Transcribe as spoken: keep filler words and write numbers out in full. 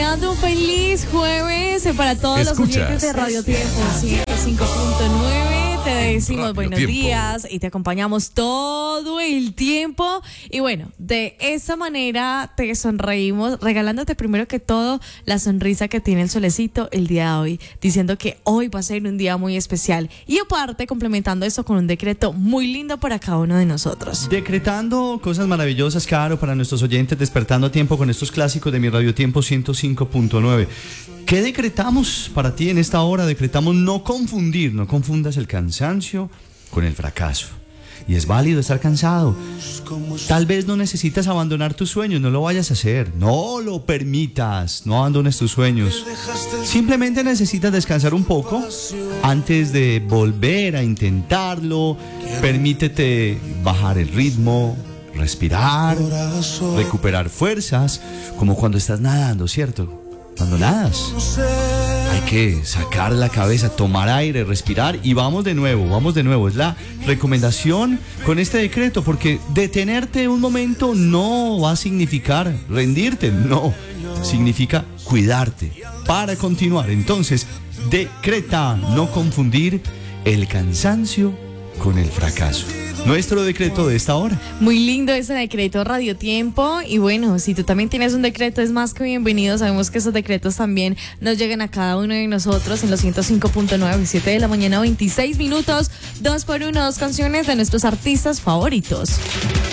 deseando un feliz jueves para todos Escuchas. los oyentes de Radio Tiempo ciento cinco punto nueve. Te decimos Radio buenos Tiempo. días y te acompañamos todo el tiempo. Y bueno, de esa manera te sonreímos, regalándote primero que todo la sonrisa que tiene el solecito el día de hoy, diciendo que hoy va a ser un día muy especial. Y aparte, complementando eso con un decreto muy lindo para cada uno de nosotros. Decretando cosas maravillosas, Caro, para nuestros oyentes, despertando a tiempo con estos clásicos de mi Radio Tiempo ciento cinco punto nueve. ¿Qué decretamos para ti en esta hora? Decretamos no confundir, no confundas el cansancio con el fracaso. Y es válido estar cansado. Tal vez no necesitas abandonar tus sueños, no lo vayas a hacer. No lo permitas, no abandones tus sueños. Simplemente necesitas descansar un poco antes de volver a intentarlo. Permítete bajar el ritmo, respirar, recuperar fuerzas, como cuando estás nadando, ¿cierto? Cuando nadas, hay que sacar la cabeza, tomar aire, respirar y vamos de nuevo, vamos de nuevo. Es la recomendación con este decreto, porque detenerte un momento no va a significar rendirte, no, significa cuidarte para continuar. Entonces, decreta no confundir el cansancio con el fracaso. Nuestro decreto de esta hora. Muy lindo ese decreto Radio Tiempo. Y bueno, si tú también tienes un decreto, es más que bienvenido. Sabemos que esos decretos también nos llegan a cada uno de nosotros en los ciento cinco punto nueve, siete de la mañana, veintiséis minutos. Dos por uno, dos canciones de nuestros artistas favoritos.